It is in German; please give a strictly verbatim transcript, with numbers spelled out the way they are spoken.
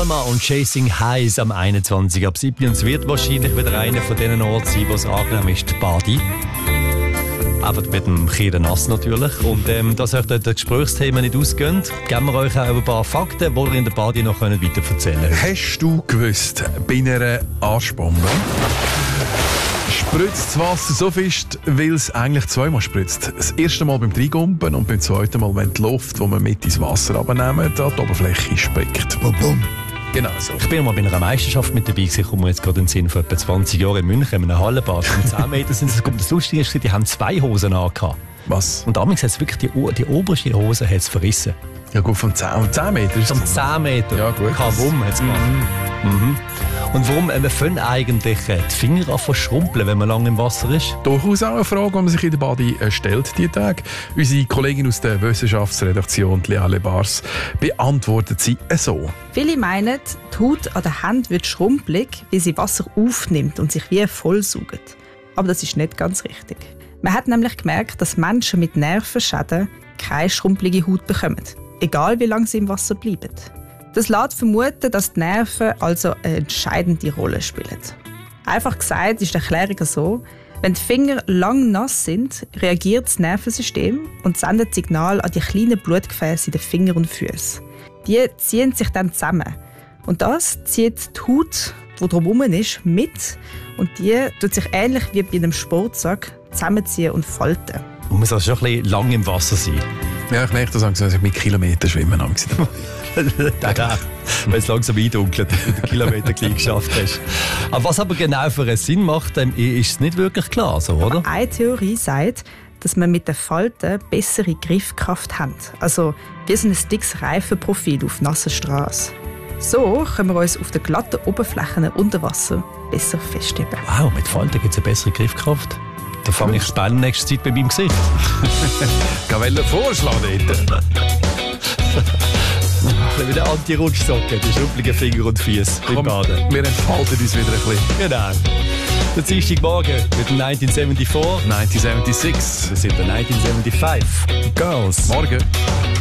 Alma und Chasing Highs am einundzwanzig ab sieben. Und es wird wahrscheinlich wieder einer von diesen Orten sein, wo es angenehm ist, die Badi. Einfach mit dem Kieren nass natürlich. Und ähm, dass euch dort das Gesprächsthema nicht ausgeht, geben wir euch auch ein paar Fakten, die ihr in der Badi noch weiter erzählen könnt. Hast du gewusst, bei einer Arschbombe spritzt das Wasser so fest, weil es eigentlich zweimal spritzt. Das erste Mal beim Reingumpen und beim zweiten Mal, wenn die Luft, die wir mit ins Wasser abnehmen, an die Oberfläche springt. Bum, bum. Genau so. Ich bin mal bei einer Meisterschaft mit dabei gewesen, ich komme jetzt gerade in den Sinn von etwa zwanzig Jahren in München, in einem Hallenbad. Und zehn Meter sind es. Das Lustige ist, die haben zwei Hosen angehabt. Was? Und damals hat es wirklich die, die oberste Hose hat's verrissen. Ja gut, von zehn, um zehn Meter ist Um zehn Meter. Ja gut. Kabum hat es gemacht. Mhm. Mhm. Und warum äh, wir fangen eigentlich äh, die Finger an zu schrumpeln, wenn man lange im Wasser ist? Durchaus auch eine Frage, die man sich in der Badi äh, stellt diese Tage. Unsere Kollegin aus der Wissenschaftsredaktion, Liale Bars, beantwortet sie äh, so. Viele meinen, die Haut an der Hand wird schrumpelig, weil sie Wasser aufnimmt und sich wie vollsaugt. Aber das ist nicht ganz richtig. Man hat nämlich gemerkt, dass Menschen mit Nervenschäden keine schrumpelige Haut bekommen, egal wie lange sie im Wasser bleiben. Das lässt vermuten, dass die Nerven also eine entscheidende Rolle spielen. Einfach gesagt ist die Erklärung so: Wenn die Finger lang nass sind, reagiert das Nervensystem und sendet Signal an die kleinen Blutgefäße in den Fingern und Füßen. Die ziehen sich dann zusammen. Und das zieht die Haut, die drumherum ist, mit. Und die tut sich ähnlich wie bei einem Sportsack zusammenziehen und falten. Man muss also schon ein bisschen lang im Wasser sein. Ja, ich merke das langsam, dass ich mit Kilometern schwimmen habe. Wenn es langsam eindunkelt, dass du den Kilometer gleich geschafft hast. Aber was aber genau für einen Sinn macht, ist es nicht wirklich klar, so, oder? Eine Theorie sagt, dass man mit den Falten bessere Griffkraft hat. Also wie so ein dickes Reifenprofil auf nasser Straße. So können wir uns auf den glatten Oberflächen unter Wasser besser festheben. Wow, mit Falten gibt es eine bessere Griffkraft. Da fange ich das Bein nächste Zeit bei meinem Gesicht. Ich wollte vorschlagen dort. Wie der Anti-Rutschsocken, die schrumpeligen Finger und Füße beim Baden. Wir entfalten uns wieder ein bisschen. Genau. Der Dienstagmorgen mit dem neunzehnhundertfünfundsiebzig. neunzehnhundertsechsundsiebzig. Wir sind der neunzehnhundertfünfundsiebzig. Girls. Morgen.